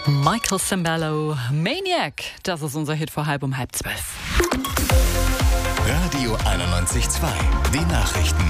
Michael Sembello, Maniac. Das ist unser Hit vor 11:30. Radio 91.2, die Nachrichten.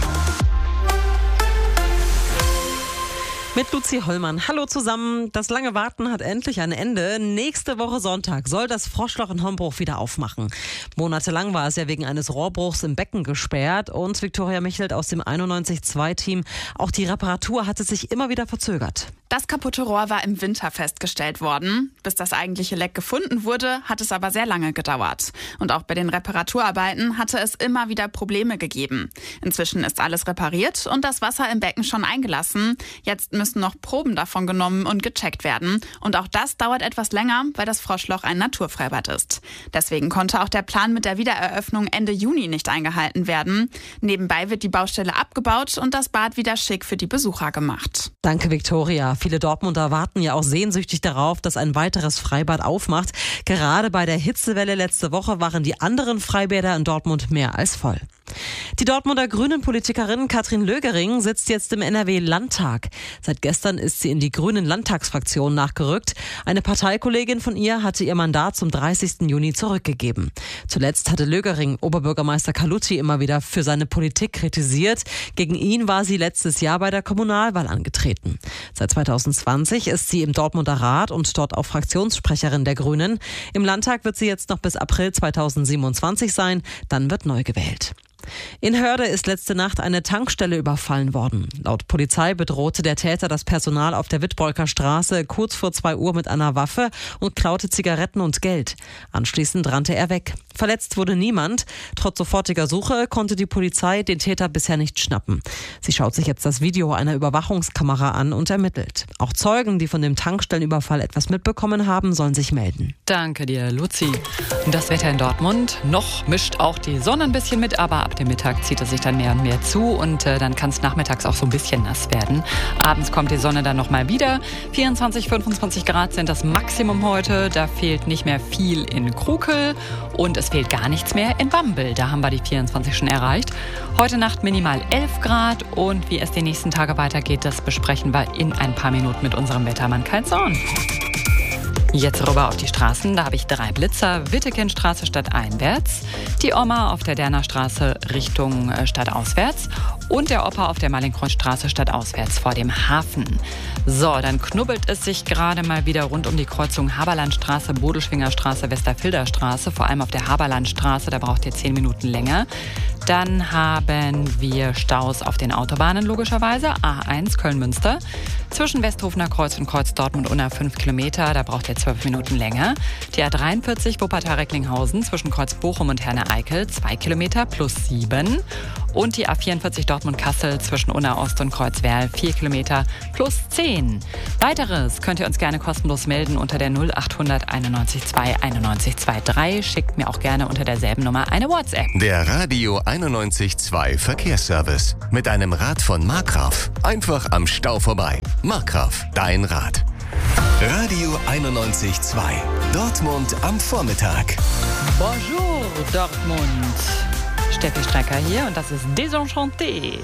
Mit Luzi Hollmann. Hallo zusammen. Das lange Warten hat endlich ein Ende. Nächste Woche Sonntag soll das Froschloch in Hombruch wieder aufmachen. Monatelang war es ja wegen eines Rohrbruchs im Becken gesperrt und Viktoria Michelt aus dem 91.2-Team. Auch die Reparatur hatte sich immer wieder verzögert. Das kaputte Rohr war im Winter festgestellt worden. Bis das eigentliche Leck gefunden wurde, hat es aber sehr lange gedauert. Und auch bei den Reparaturarbeiten hatte es immer wieder Probleme gegeben. Inzwischen ist alles repariert und das Wasser im Becken schon eingelassen. Jetzt müssen noch Proben davon genommen und gecheckt werden. Und auch das dauert etwas länger, weil das Froschloch ein Naturfreibad ist. Deswegen konnte auch der Plan mit der Wiedereröffnung Ende Juni nicht eingehalten werden. Nebenbei wird die Baustelle abgebaut und das Bad wieder schick für die Besucher gemacht. Danke, Viktoria. Viele Dortmunder warten ja auch sehnsüchtig darauf, dass ein weiteres Freibad aufmacht. Gerade bei der Hitzewelle letzte Woche waren die anderen Freibäder in Dortmund mehr als voll. Die Dortmunder Grünen-Politikerin Katrin Lögering sitzt jetzt im NRW-Landtag. Seit gestern ist sie in die Grünen-Landtagsfraktion nachgerückt. Eine Parteikollegin von ihr hatte ihr Mandat zum 30. Juni zurückgegeben. Zuletzt hatte Lögering Oberbürgermeister Carlucci immer wieder für seine Politik kritisiert. Gegen ihn war sie letztes Jahr bei der Kommunalwahl angetreten. Seit 2020 ist sie im Dortmunder Rat und dort auch Fraktionssprecherin der Grünen. Im Landtag wird sie jetzt noch bis April 2027 sein. Dann wird neu gewählt. In Hörde ist letzte Nacht eine Tankstelle überfallen worden. Laut Polizei bedrohte der Täter das Personal auf der Wittbolker Straße kurz vor 2 Uhr mit einer Waffe und klaute Zigaretten und Geld. Anschließend rannte er weg. Verletzt wurde niemand. Trotz sofortiger Suche konnte die Polizei den Täter bisher nicht schnappen. Sie schaut sich jetzt das Video einer Überwachungskamera an und ermittelt. Auch Zeugen, die von dem Tankstellenüberfall etwas mitbekommen haben, sollen sich melden. Danke dir, Luzi. Das Wetter in Dortmund. Noch mischt auch die Sonne ein bisschen mit, aber ab dem Mittag zieht es sich dann mehr und mehr zu und dann kann es nachmittags auch so ein bisschen nass werden. Abends kommt die Sonne dann nochmal wieder. 24, 25 Grad sind das Maximum heute. Da fehlt nicht mehr viel in Krukel und es fehlt gar nichts mehr in Wambel. Da haben wir die 24 schon erreicht. Heute Nacht minimal 11 Grad und wie es die nächsten Tage weitergeht, das besprechen wir in ein paar Minuten mit unserem Wettermann Kai Zorn. Jetzt rüber auf die Straßen, da habe ich 3 Blitzer. Wittekindstraße stadteinwärts, die Oma auf der Dernerstraße Richtung stadtauswärts und der Opa auf der Mallinckreuzstraße stadtauswärts vor dem Hafen. So, dann knubbelt es sich gerade mal wieder rund um die Kreuzung Haberlandstraße, Bodelschwingerstraße, Westerfilderstraße, vor allem auf der Haberlandstraße, da braucht ihr 10 Minuten länger. Dann haben wir Staus auf den Autobahnen logischerweise, A1 Köln-Münster, zwischen Westhofener Kreuz und Kreuz Dortmund unter 5 Kilometer, da braucht ihr 12 Minuten länger. Die A43 Wuppertal-Recklinghausen zwischen Kreuz Bochum und Herne-Eickel 2 Kilometer plus 7. Und die A44 Dortmund-Kassel zwischen Unna-Ost und Kreuzwerl 4 Kilometer plus 10. Weiteres könnt ihr uns gerne kostenlos melden unter der 0800 91 2 91 23. Schickt mir auch gerne unter derselben Nummer eine WhatsApp. Der Radio 91.2 Verkehrsservice. Mit einem Rad von Markgraf. Einfach am Stau vorbei. Markgraf, dein Rad. Radio 91.2. Dortmund am Vormittag. Bonjour Dortmund. Steffi Strecker hier und das ist Désenchanté.